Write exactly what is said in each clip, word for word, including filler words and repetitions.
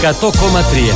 εκατό κόμμα τρία.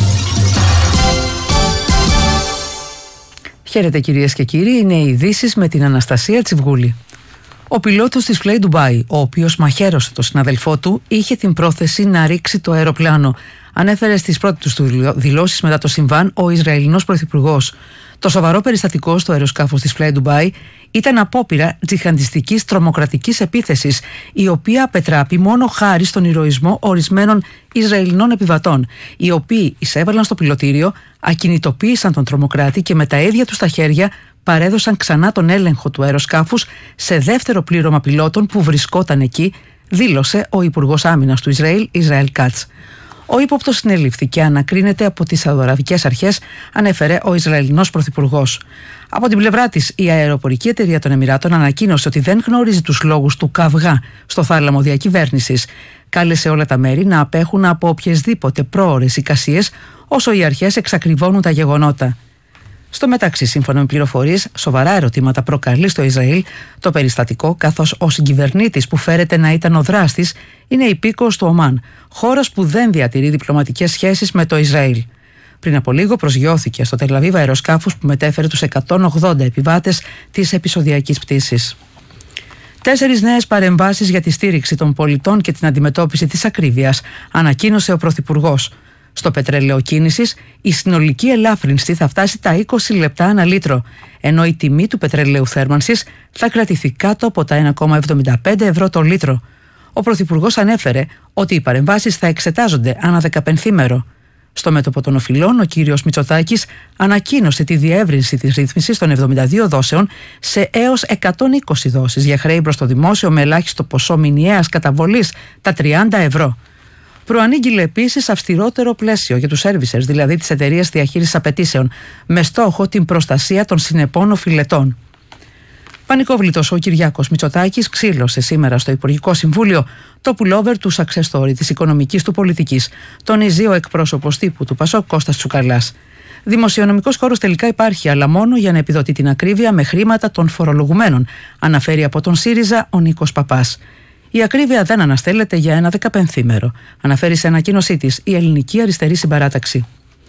Χαίρετε κυρίες και κύριοι, είναι οι ειδήσεις με την Αναστασία Τσιβγούλη. Ο πιλότος της Fly Dubai, ο οποίος μαχαίρωσε τον συναδελφό του, είχε την πρόθεση να ρίξει το αεροπλάνο. Ανέφερε στις πρώτες του δηλώσεις μετά το συμβάν ο Ισραηλινός Πρωθυπουργός. Το σοβαρό περιστατικό στο αεροσκάφος της Fly Dubai ήταν απόπειρα τζιχαντιστικής τρομοκρατικής επίθεσης, η οποία απετράπη μόνο χάρη στον ηρωισμό ορισμένων Ισραηλινών επιβατών, οι οποίοι εισέβαλαν στο πιλωτήριο, ακινητοποίησαν τον τρομοκράτη και με τα ίδια τους τα χέρια παρέδωσαν ξανά τον έλεγχο του αεροσκάφους σε δεύτερο πλήρωμα πιλότων που βρισκόταν εκεί, δήλωσε ο Υπουργός Άμυνας του Ισραήλ, Ισραήλ Κάτς. Ο ύποπτος συνελήφθη και ανακρίνεται από τις Σαουδαραβικές αρχές, ανέφερε ο Ισραηλινός Πρωθυπουργός. Από την πλευρά της, η αεροπορική εταιρεία των Εμιράτων ανακοίνωσε ότι δεν γνώριζε τους λόγους του καυγά στο θάλαμο διακυβέρνησης. Κάλεσε όλα τα μέρη να απέχουν από οποιασδήποτε πρόωρες εικασίες όσο οι αρχές εξακριβώνουν τα γεγονότα. Στο μεταξύ, σύμφωνα με πληροφορίες, σοβαρά ερωτήματα προκαλεί στο Ισραήλ το περιστατικό, καθώς ο συγκυβερνήτης που φέρεται να ήταν ο δράστης είναι υπήκοος του Ομάν, χώρας που δεν διατηρεί διπλωματικές σχέσεις με το Ισραήλ. Πριν από λίγο προσγειώθηκε στο Τελαβίβ αεροσκάφους που μετέφερε τους εκατόν ογδόντα επιβάτες της επεισοδιακής πτήσης. Τέσσερις νέες παρεμβάσεις για τη στήριξη των πολιτών και την αντιμετώπιση της ακρίβειας, ανακοίνωσε ο Πρωθυπουργός. Στο πετρέλαιο κίνησης, η συνολική ελάφρυνση θα φτάσει τα είκοσι λεπτά ανά λίτρο, ενώ η τιμή του πετρελαίου θέρμανσης θα κρατηθεί κάτω από τα ένα κόμμα εβδομήντα πέντε ευρώ το λίτρο. Ο Πρωθυπουργός ανέφερε ότι οι παρεμβάσεις θα εξετάζονται ανά δεκαπενθήμερο. Στο μέτωπο των οφειλών, ο κύριος Μητσοτάκης ανακοίνωσε τη διεύρυνση της ρύθμισης των εβδομήντα δύο δόσεων σε έως εκατόν είκοσι δόσεις για χρέη προς το δημόσιο με ελάχιστο ποσό μηνιαίας καταβολής τα τριάντα ευρώ. Προανήγγειλε επίσης αυστηρότερο πλαίσιο για τους servicers, δηλαδή τις εταιρείες διαχείρισης απαιτήσεων, με στόχο την προστασία των συνεπών οφειλετών. Πανικόβλητος ο Κυριάκος Μητσοτάκης ξύλωσε σήμερα στο Υπουργικό Συμβούλιο το pullover του success story της οικονομικής του πολιτικής, τονίζει ο εκπρόσωπος τύπου του Πασόκ Κώστας Τσουκαλάς. Δημοσιονομικός χώρος τελικά υπάρχει, αλλά μόνο για να επιδοτεί την ακρίβεια με χρήματα των φορολογουμένων, αναφέρει από τον ΣΥΡΙΖΑ ο Νίκος Παπάς. Η ακρίβεια δεν αναστέλλεται για ένα δεκαπενθήμερο, αναφέρει σε ανακοίνωσή της η Ελληνική Αριστερή Συμπαράταξη.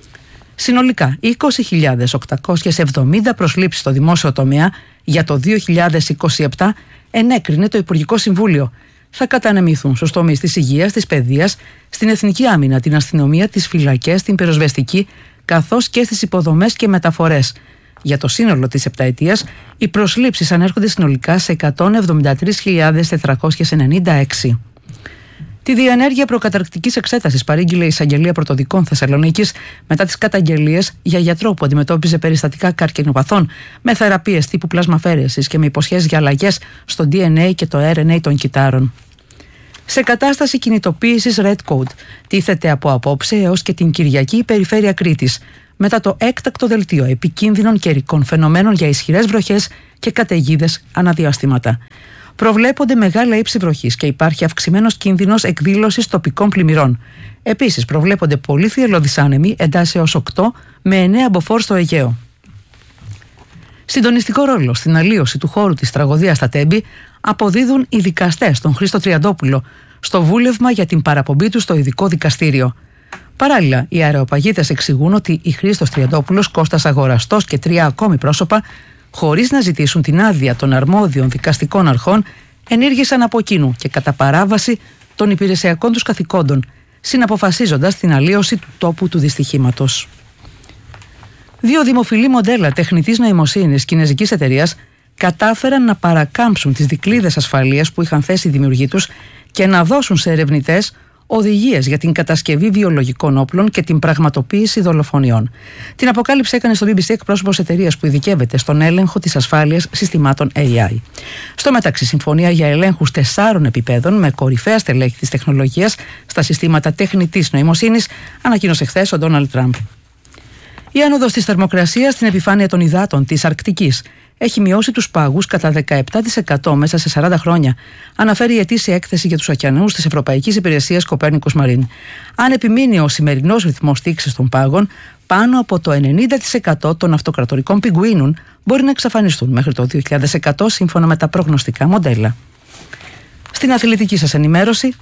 Συνολικά, είκοσι χιλιάδες οκτακόσιες εβδομήντα προσλήψεις στο δημόσιο τομέα για το δύο χιλιάδες είκοσι επτά ενέκρινε το Υπουργικό Συμβούλιο. Θα κατανεμηθούν στους τομείς της υγείας, της παιδείας, στην εθνική άμυνα, την αστυνομία, τις φυλακές, την πυροσβεστική, καθώς και στις υποδομές και μεταφορές. Για το σύνολο της επταετίας, οι προσλήψεις ανέρχονται συνολικά σε εκατόν εβδομήντα τρεις χιλιάδες τετρακόσιες ενενήντα έξι. Τη διενέργεια προκαταρκτικής εξέτασης παρήγγειλε η Εισαγγελία Πρωτοδικών Θεσσαλονίκης μετά τις καταγγελίες για γιατρό που αντιμετώπιζε περιστατικά καρκινοπαθών με θεραπείες τύπου πλασμαφαίρεσης και με υποσχέσεις για αλλαγές στο ντι εν έι και το αρ εν έι των κυτάρων. Σε κατάσταση κινητοποίησης Red Code τίθεται από απόψε έως και την Κυριακή η περιφέρεια Κρήτης, μετά το έκτακτο δελτίο επικίνδυνων καιρικών φαινομένων για ισχυρές βροχές και καταιγίδες αναδιαστήματα. Προβλέπονται μεγάλα ύψη βροχής και υπάρχει αυξημένος κίνδυνος εκδήλωσης τοπικών πλημμυρών. Επίσης, προβλέπονται πολύ θυελλώδεις άνεμοι εντάσεως οκτώ με εννέα μποφόρ στο Αιγαίο. Συντονιστικό ρόλο στην αλλίωση του χώρου της τραγωδίας στα Τέμπη αποδίδουν οι δικαστές τον Χρήστο Τριαντόπουλο στο βούλευμα για την παραπομπή του στο ειδικό δικαστήριο. Παράλληλα, οι αεροπαγίτες εξηγούν ότι η Χρήστος Τριαντόπουλος, Κώστας Αγοραστός και τρία ακόμη πρόσωπα, χωρίς να ζητήσουν την άδεια των αρμόδιων δικαστικών αρχών, ενήργησαν από κοινού και κατά παράβαση των υπηρεσιακών τους καθηκόντων, συναποφασίζοντας την αλλίωση του τόπου του δυστυχήματος. Δύο δημοφιλή μοντέλα τεχνητής νοημοσύνης κινεζικής εταιρείας κατάφεραν να παρακάμψουν τις δικλείδες ασφαλείας που είχαν θέσει οι δημιουργοί τους και να δώσουν σε ερευνητές οδηγίες για την κατασκευή βιολογικών όπλων και την πραγματοποίηση δολοφονιών. Την αποκάλυψη έκανε στο μπι μπι σι εκπρόσωπος εταιρείας που ειδικεύεται στον έλεγχο της ασφάλειας συστημάτων έι άι. Στο μεταξύ, συμφωνία για ελέγχους τεσσάρων επιπέδων με κορυφαία στελέχη της τεχνολογίας στα συστήματα τεχνητής νοημοσύνης ανακοίνωσε χθες ο Ντόναλντ Τραμπ. Η άνοδος της θερμοκρασίας στην επιφάνεια των υδάτων της Αρκτικής έχει μειώσει τους πάγους κατά δεκαεπτά τοις εκατό μέσα σε σαράντα χρόνια, αναφέρει η ετήσια έκθεση για τους ωκεανούς της Ευρωπαϊκής Υπηρεσίας Κοπέρνικους Μαρίν. Αν επιμείνει ο σημερινός ρυθμός τήξης των πάγων, πάνω από το ενενήντα τοις εκατό των αυτοκρατορικών πιγκουίνων μπορεί να εξαφανιστούν μέχρι το δύο χιλιάδες εκατό σύμφωνα με τα προγνωστικά μοντέλα. Στην αθλητική σας ενημέρωση,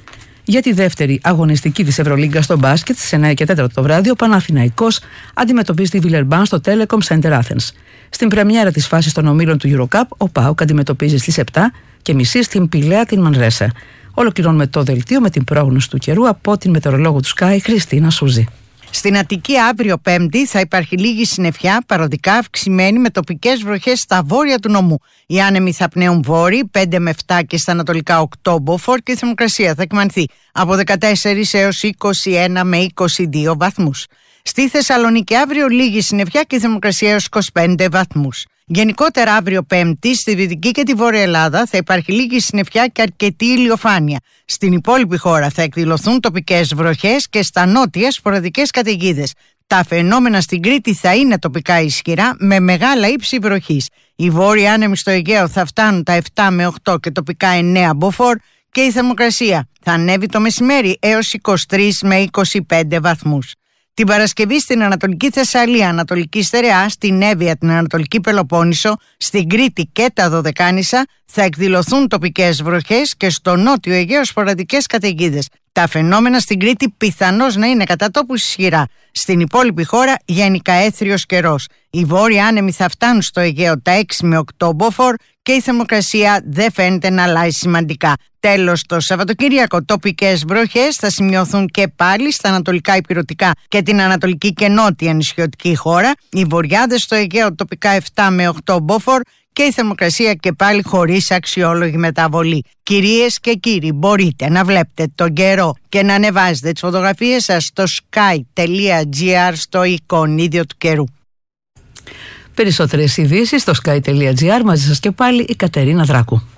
Για τη δεύτερη αγωνιστική της Ευρωλίγκα στο μπάσκετ, στις εννιά και τέσσερα το βράδυ, ο Παναθηναϊκός αντιμετωπίζει τη Βιλερμπάν στο Telecom Center Athens. Στην πρεμιέρα της φάσης των ομίλων του EuroCup, ο ΠΑΟΚ αντιμετωπίζει στις επτά και μισή στην Πηλαία την Μανρέσα. Ολοκληρώνουμε το δελτίο με την πρόγνωση του καιρού από την μετεωρολόγο του Sky, Χριστίνα Σούζη. Στην Αττική αύριο Πέμπτη θα υπάρχει λίγη συννεφιά, παροδικά αυξημένη με τοπικές βροχές στα βόρεια του νομού. Οι άνεμοι θα πνέουν βόρειοι, πέντε με επτά και στα ανατολικά οκτώ μποφόρ και η θερμοκρασία θα κυμανθεί από δεκατέσσερα έως είκοσι ένα με είκοσι δύο βαθμούς. Στη Θεσσαλονίκη αύριο λίγη συννεφιά και η θερμοκρασία έως είκοσι πέντε βαθμούς. Γενικότερα αύριο Πέμπτη στη Δυτική και τη Βόρεια Ελλάδα θα υπάρχει λίγη συννεφιά και αρκετή ηλιοφάνεια. Στην υπόλοιπη χώρα θα εκδηλωθούν τοπικές βροχές και στα νότια σποραδικές καταιγίδες. Τα φαινόμενα στην Κρήτη θα είναι τοπικά ισχυρά με μεγάλα ύψη βροχής. Οι βόρειοι άνεμοι στο Αιγαίο θα φτάνουν τα επτά με οκτώ και τοπικά εννέα μποφόρ και η θερμοκρασία θα ανέβει το μεσημέρι έως είκοσι τρία με είκοσι πέντε βαθμούς. Την Παρασκευή στην Ανατολική Θεσσαλία, Ανατολική Στερεά, στην Εύβοια, την Ανατολική Πελοπόννησο, στην Κρήτη και τα Δωδεκάνησα θα εκδηλωθούν τοπικές βροχές και στο νότιο Αιγαίο σποραδικές καταιγίδες. Τα φαινόμενα στην Κρήτη πιθανώς να είναι κατά τόπους ισχυρά. Στην υπόλοιπη χώρα γενικά έθριος καιρός. Οι βόρειοι άνεμοι θα φτάνουν στο Αιγαίο τα έξι με οκτώ μποφόρ και η θερμοκρασία δεν φαίνεται να αλλάζει σημαντικά. Τέλος, το Σαββατοκύριακο τοπικές βροχές θα σημειωθούν και πάλι στα ανατολικά ηπειρωτικά και την ανατολική και νότια νησιωτική χώρα. Οι βορειάδες στο Αιγαίο τοπικά επτά με οκτώ μποφόρ και η θερμοκρασία και πάλι χωρίς αξιόλογη μεταβολή. Κυρίες και κύριοι, μπορείτε να βλέπετε τον καιρό και να ανεβάζετε τις φωτογραφίες σας στο sky τελεία gr στο εικονίδιο του καιρού. Περισσότερες ειδήσεις στο sky τελεία gr, μαζί σας και πάλι η Κατερίνα Δράκου.